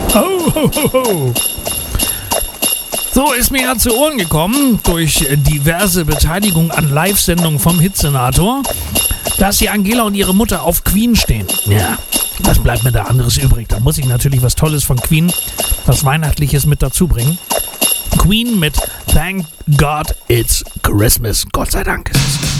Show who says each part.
Speaker 1: Ho, ho, ho, ho. So ist mir ja zu Ohren gekommen, durch diverse Beteiligung an Live-Sendungen vom Hitsenator, dass die Angela und ihre Mutter auf Queen stehen. Ja, was bleibt mir da anderes übrig? Da muss ich natürlich was Tolles von Queen, was Weihnachtliches mit dazu bringen. Queen mit Thank God It's Christmas. Gott sei Dank ist es.